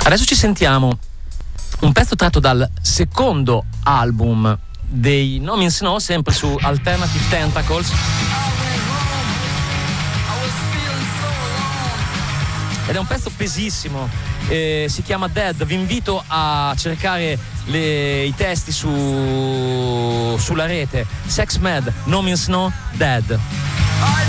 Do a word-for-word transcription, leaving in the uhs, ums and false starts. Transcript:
Adesso ci sentiamo un pezzo tratto dal secondo album dei No Means No, sempre su Alternative Tentacles, ed è un pezzo pesissimo, eh, si chiama Dead. Vi invito a cercare le, i testi su, sulla rete. Sex Mad, No Means No, Dead.